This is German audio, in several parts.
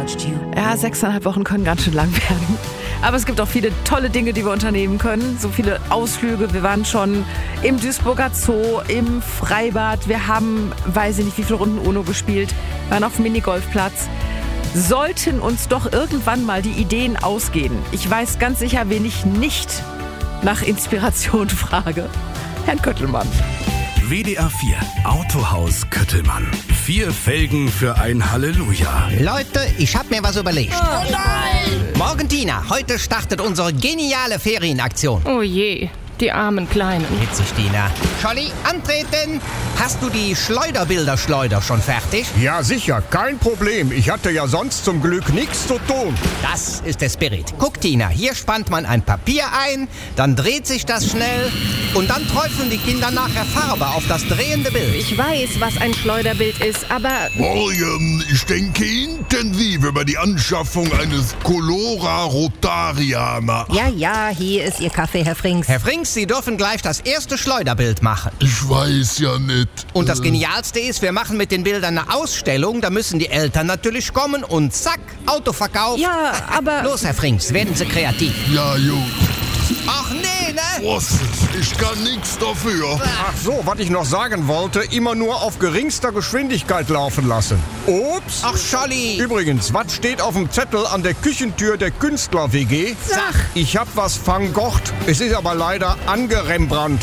Ja, 6,5 Wochen können ganz schön lang werden. Aber es gibt auch viele tolle Dinge, die wir unternehmen können. So viele Ausflüge. Wir waren schon im Duisburger Zoo, im Freibad. Wir haben, weiß ich nicht, wie viele Runden UNO gespielt. Wir waren auf dem Minigolfplatz. Sollten uns doch irgendwann mal die Ideen ausgehen. Ich weiß ganz sicher, wen ich nicht nach Inspiration frage. Herrn Köttelmann. WDR 4 Autohaus Köttelmann. 4 Felgen für ein Halleluja. Leute, ich hab mir was überlegt. Oh nein! Morgen, Tina, heute startet unsere geniale Ferienaktion. Oh je, die armen Kleinen. Witzig, Tina. Scholli, antreten! Hast du die Schleuderbilderschleuder schon fertig? Ja, sicher, kein Problem. Ich hatte ja sonst zum Glück nichts zu tun. Das ist der Spirit. Guck, Tina, hier spannt man ein Papier ein, dann dreht sich das schnell und dann träufeln die Kinder nachher Farbe auf das drehende Bild. Ich weiß, was ein Schleuderbild ist, aber... Morgen, ich denke intensiv über die Anschaffung eines Colora Rotaria nach. Ja, hier ist Ihr Kaffee, Herr Frings. Herr Frings, Sie dürfen gleich das erste Schleuderbild machen. Ich weiß ja nicht. Und das Genialste ist, wir machen mit den Bildern eine Ausstellung, da müssen die Eltern natürlich kommen und zack, Autoverkauf. Ja, aber... Los, Herr Frings, werden Sie kreativ. Ja, gut. Ach nee, ne? Was? Ich kann nichts dafür. Ach so, was ich noch sagen wollte, immer nur auf geringster Geschwindigkeit laufen lassen. Ups. Ach, Scholli. Übrigens, was steht auf dem Zettel an der Küchentür der Künstler-WG? Sag. Ich hab was van Gogh, es ist aber leider angerembrannt.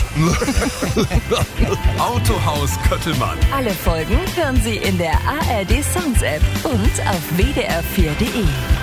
Autohaus Köttelmann. Alle Folgen hören Sie in der ARD Sounds App und auf wdr4.de.